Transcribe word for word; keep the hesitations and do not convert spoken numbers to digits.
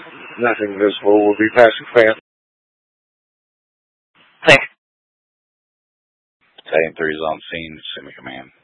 Nothing visible will be passing fast. Thanks. Titan three is on scene. Send me command.